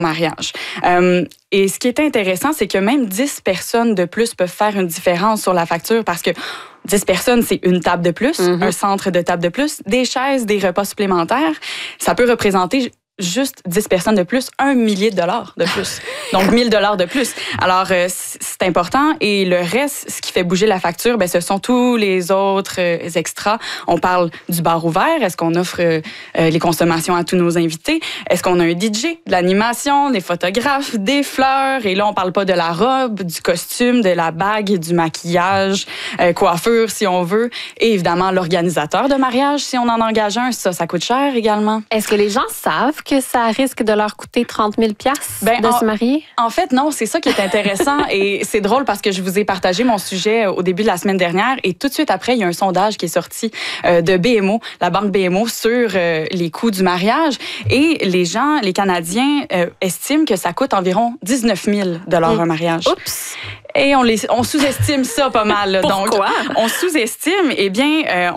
mariage. Et ce qui est intéressant, c'est que même 10 personnes de plus peuvent faire une différence sur la facture parce que 10 personnes, c'est une table de plus, un centre de table de plus, des chaises, des repas supplémentaires. Ça peut représenter juste 10 personnes de plus, $1 millier de plus. Donc, $1,000 de plus. Alors, c'est important. Et le reste, ce qui fait bouger la facture, ce sont tous les autres extras. On parle du bar ouvert. Est-ce qu'on offre les consommations à tous nos invités? Est-ce qu'on a un DJ, de l'animation, des photographes, des fleurs? Et là, on parle pas de la robe, du costume, de la bague, du maquillage, coiffure, si on veut. Et évidemment, l'organisateur de mariage, si on en engage un, ça coûte cher également. Est-ce que les gens savent que ça risque de leur coûter 30 000 de se marier? En fait, non, c'est ça qui est intéressant et c'est drôle parce que je vous ai partagé mon sujet au début de la semaine dernière et tout de suite après, il y a un sondage qui est sorti de BMO, la banque BMO, sur les coûts du mariage et les gens, les Canadiens, estiment que ça coûte environ 19 000 un mariage. Oups! Et on sous-estime ça pas mal. Là. Pourquoi? Donc, on sous-estime, eh bien,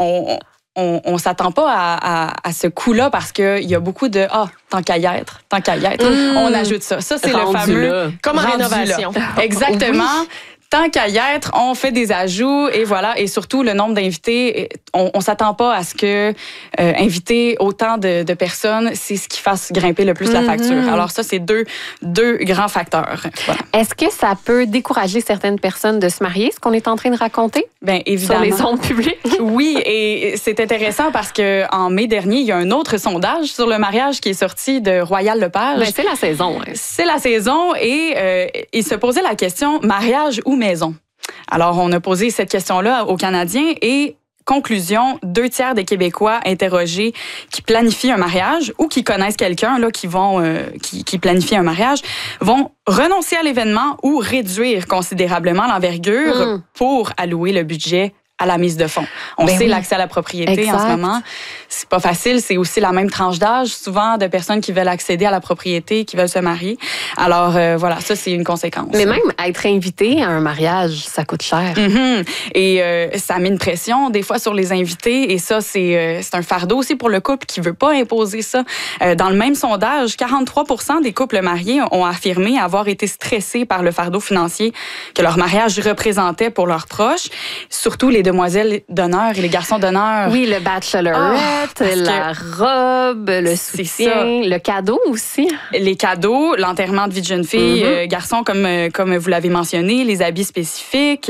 on s'attend pas à ce coût-là parce qu'il y a beaucoup de tant qu'à y être. On ajoute ça. Ça, c'est le fameux. Là. Comme en rénovation. Exactement. Oui. Tant qu'à y être, on fait des ajouts et voilà. Et surtout, le nombre d'invités, on s'attend pas à ce que inviter autant de personnes, c'est ce qui fasse grimper le plus la facture. Alors ça, c'est deux grands facteurs. Voilà. Est-ce que ça peut décourager certaines personnes de se marier, ce qu'on est en train de raconter? Bien, évidemment. Sur les ondes publiques? Oui, et c'est intéressant parce qu'en mai dernier, il y a un autre sondage sur le mariage qui est sorti de Royal Lepage. Bien, c'est la saison. Hein. C'est la saison et il se posait la question mariage ou maison. Alors, on a posé cette question-là aux Canadiens et conclusion, 2/3 des Québécois interrogés qui planifient un mariage ou qui connaissent quelqu'un là qui planifie un mariage vont renoncer à l'événement ou réduire considérablement l'envergure pour allouer le budget à la mise de fonds. On sait l'accès à la propriété en ce moment. C'est pas facile. C'est aussi la même tranche d'âge, souvent, de personnes qui veulent accéder à la propriété, qui veulent se marier. Alors, voilà, ça, c'est une conséquence. Mais même être invité à un mariage, ça coûte cher. Et ça met une pression, des fois, sur les invités. Et ça, c'est un fardeau aussi pour le couple qui veut pas imposer ça. Dans le même sondage, 43% des couples mariés ont affirmé avoir été stressés par le fardeau financier que leur mariage représentait pour leurs proches, surtout les demoiselles d'honneur et les garçons d'honneur. Oui, le bachelorette, la robe, le soutien, le cadeau aussi. Les cadeaux, l'enterrement de vie de jeune fille, garçons comme vous l'avez mentionné, les habits spécifiques.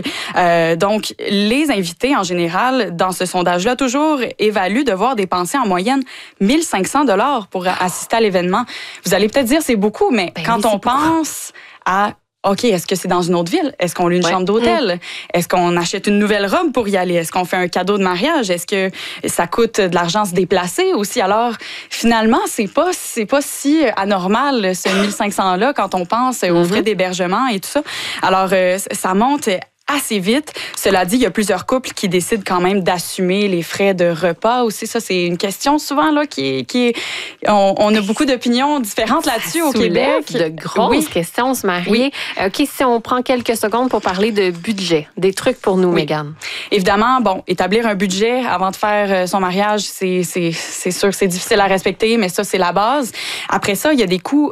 Donc, les invités en général, dans ce sondage-là, toujours évaluent devoir dépenser en moyenne 1 500 $ pour assister à l'événement. Vous allez peut-être dire c'est beaucoup, mais quand on pense à OK, est-ce que c'est dans une autre ville? Est-ce qu'on loue une chambre d'hôtel? Est-ce qu'on achète une nouvelle robe pour y aller? Est-ce qu'on fait un cadeau de mariage? Est-ce que ça coûte de l'argent se déplacer aussi? Alors, finalement, c'est pas si anormal, ce 1 500 $ quand on pense aux frais d'hébergement et tout ça. Alors, ça monte assez vite. Cela dit, il y a plusieurs couples qui décident quand même d'assumer les frais de repas aussi. Ça, c'est une question souvent là qui est on a beaucoup d'opinions différentes là-dessus au Québec. De grosses questions, se marier. OK, si on prend quelques secondes pour parler de budget, des trucs pour nous, Mégane. Évidemment, établir un budget avant de faire son mariage, c'est sûr que c'est difficile à respecter, mais ça, c'est la base. Après ça, il y a des coûts,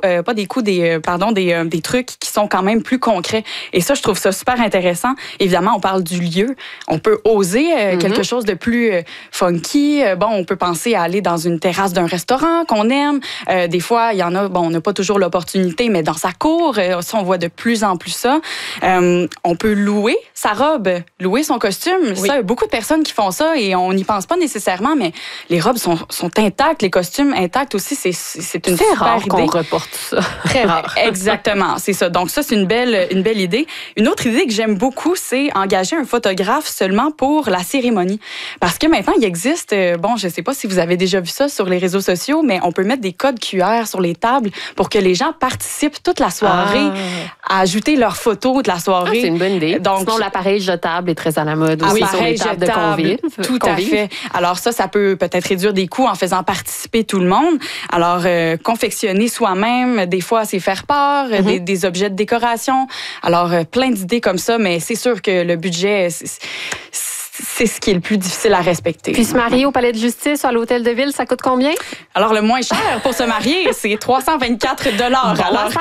des trucs qui sont quand même plus concrets. Et ça, je trouve ça super intéressant. Évidemment, on parle du lieu. On peut oser quelque chose de plus funky. On peut penser à aller dans une terrasse d'un restaurant qu'on aime. Des fois, il y en a, on n'a pas toujours l'opportunité, mais dans sa cour, ça, on voit de plus en plus ça. On peut louer sa robe, louer son costume. Oui. Ça, il y a beaucoup de personnes qui font ça et on n'y pense pas nécessairement, mais les robes sont intactes, les costumes intacts aussi. C'est une super rare idée. qu'on reporte ça. Très rare. Exactement, c'est ça. Donc ça, c'est une belle idée. Une autre idée que j'aime beaucoup, c'est engager un photographe seulement pour la cérémonie. Parce que maintenant, il existe, je ne sais pas si vous avez déjà vu ça sur les réseaux sociaux, mais on peut mettre des codes QR sur les tables pour que les gens participent toute la soirée à ajouter leurs photos de la soirée. C'est une bonne idée. Donc, sinon, l'appareil jetable est très à la mode aussi sur les tables de convives. Tout à fait. Alors ça peut peut-être réduire des coûts en faisant participer tout le monde. Alors, confectionner soi-même, des fois, c'est faire part, des objets de décoration. Alors, plein d'idées comme ça, mais c'est sûr que le budget, c'est ce qui est le plus difficile à respecter. Puis se marier au palais de justice ou à l'hôtel de ville, ça coûte combien? Alors, le moins cher pour se marier, c'est 324 $. Alors,